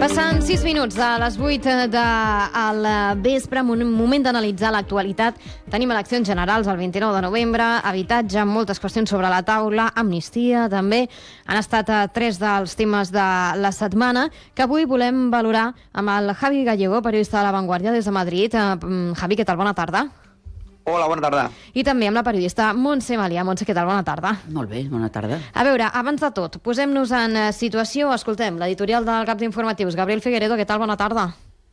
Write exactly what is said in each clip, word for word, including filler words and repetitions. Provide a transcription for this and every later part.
Passant sis minuts de les vuit del vespre, moment d'analitzar l'actualitat. Tenim eleccions generals el vint-i-nou de novembre, habitatge, moltes qüestions sobre la taula, amnistia també. Han estat tres dels temes de la setmana que avui volem valorar amb el Javi Gallego, periodista de La Vanguardia des de Madrid. Javi, què tal? Bona tarda. Hola, bona tarda. I també amb la periodista Montse Malià. Montse, què tal? Bona tarda. Molt bé, bona tarda. A veure, abans de tot, posem-nos en situació. Escoltem l'editorial del cap d'informatius. Gabriel Figueredo, què tal? Bona tarda.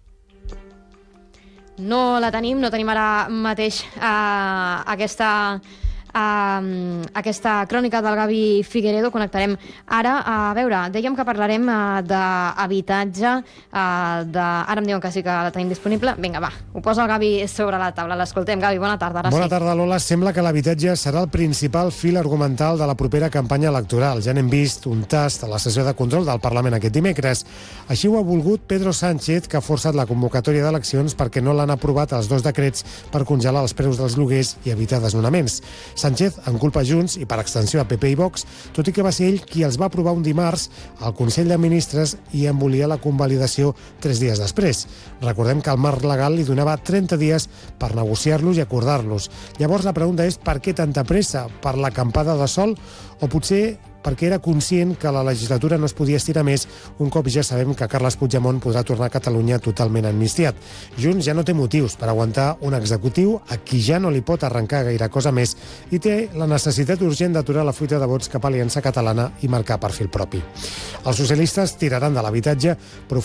No la tenim, no tenim ara mateix uh, aquesta... Uh, aquesta crònica del Gavi Figueredo. Connectarem ara. A veure, dèiem que parlarem uh, d'habitatge. Uh, de... Ara em diuen que sí que la tenim disponible. Vinga, va, ho posa el Gavi sobre la taula. L'escoltem. Gavi, bona tarda. Ara bona sí. tarda, Lola. Sembla que l'habitatge serà el principal fil argumental de la propera campanya electoral. Ja n'hem vist un tast a la sessió de control del Parlament aquest dimecres. Així ho ha volgut Pedro Sánchez, que ha forçat la convocatòria d'eleccions perquè no l'han aprovat els dos decrets per congelar els preus dels lloguers i evitar desnonaments. Sánchez en culpa Junts i, per extensió, a P P i Vox, tot i que va ser ell qui els va aprovar un dimarts al Consell de Ministres i en volia la convalidació tres dies després. Recordem que el marc legal li donava trenta dies per negociar-los i acordar-los. Llavors la pregunta és per què tanta pressa? Per l'acampada de sol? O potser perquè era conscient que la legislatura no es podia estirar més un cop ja sabem que Carles Puigdemont podrà tornar a Catalunya totalment amnistiat. Junts ja no té motius per aguantar un executiu a qui ja no li pot arrencar gaire cosa més i té la necessitat urgent d'aturar la fuita de vots cap a Aliança Catalana i marcar perfil propi. Els socialistes tiraran de l'habitatge, però